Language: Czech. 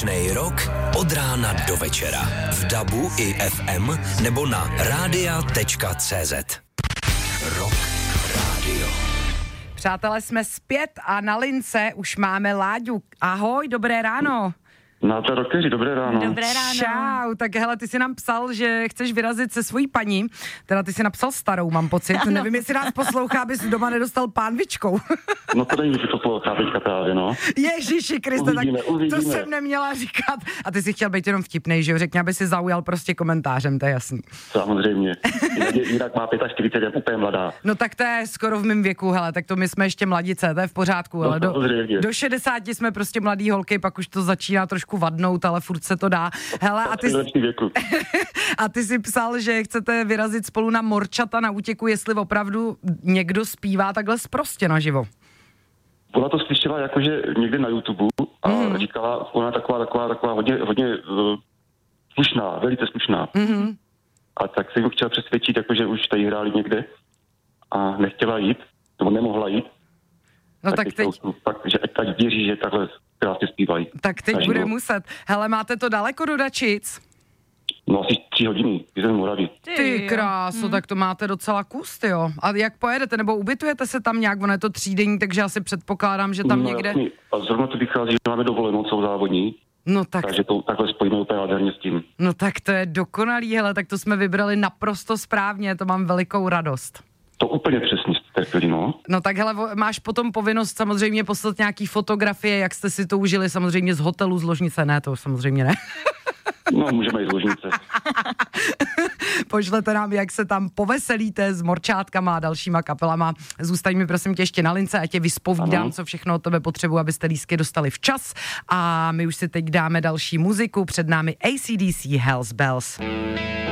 Začnej rok od rána do večera. V DABu i FM nebo na radia.cz. Rock Radio. Přátelé, jsme zpět a na lince už máme Láďu. Ahoj, dobré ráno. No to rokeři, dobré ráno. Dobré ráno. Čau, tak hele, ty jsi nám psal, že chceš vyrazit se svojí paní, teda ty jsi napsal starou, mám pocit, ano. Nevím, jestli nás poslouchá, abys doma nedostal pánvičkou. No to není, že to poslouchá teďka právě, no. Ježiši Kriste, Uvidíme. To jsem neměla říkat. A ty jsi chtěl být jenom vtipnej, že jo, řekni, aby si zaujal prostě komentářem, to je jasný. Samozřejmě, jinak má 45, jak úplně mladá. No tak to je skoro v mém věku, hele, tak to my jsme ještě mladice, to je v pořádku, ale do 60 jsme prostě mladý holky, pak už to začíná trošku vadnout, ale furt se to dá. Hele, a ty jsi psal, že chcete vyrazit spolu na morčata na útěku, jestli opravdu někdo zpívá takhle sprostě naživo. Ona to slyšela jakože někde na YouTube a říkala, ona taková hodně slušná, velice slušná. A tak jsem ji chtěla přesvědčit, jakože už tady hráli někde a nechtěla jít, nebo nemohla jít. No tak teď... že ať věří, že takhle krásně zpívají. Tak teď bude muset. Hele, máte to daleko do Dačic? No asi 3 hodiny, když jsem v Moravě. Ty kráso, tak to máte docela kus, jo. A jak pojedete, nebo ubytujete se tam nějak, ono je to 3denní, takže asi předpokládám, že tam někde... Jasný. A zrovna to vychází, že máme dovolenou celou závodní. No tak... Takže to takhle spojíme úplně nádherně s tím. No tak to je dokonalý, hele, tak to jsme vybrali naprosto správně, to mám velikou radost. To úplně přesně jste, no. No tak hele, máš potom povinnost samozřejmě poslat nějaký fotografie, jak jste si to užili, samozřejmě z hotelu, z ložnice, ne, to samozřejmě ne. No, můžeme i z ložnice. Pošlete nám, jak se tam poveselíte s morčátkama a dalšíma kapelama. Zůstaň mi prosím tě ještě na lince, a tě vyspovídám, co všechno od tebe potřebuji, abyste lístky dostali včas. A my už si teď dáme další muziku, před námi AC/DC Hells Bells.